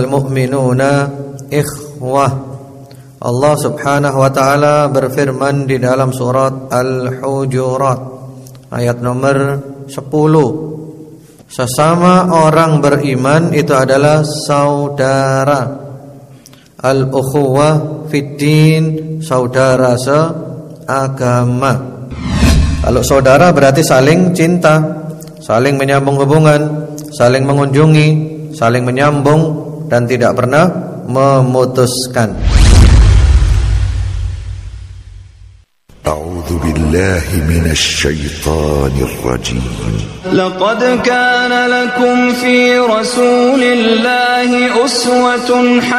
Al-mu'minuna ikhwah. Allah Subhanahu wa taala berfirman di dalam surat Al-Hujurat ayat nomor 10. Sesama orang beriman itu adalah saudara. Al-ukhuwah fiddin, saudara seagama. Kalau saudara berarti saling cinta, saling menyambung hubungan, saling mengunjungi, saling menyambung dan tidak pernah memutuskan. أعوذ بالله من الشيطان الرجيم. لقد كان لكم في رسول الله أسوة حسنة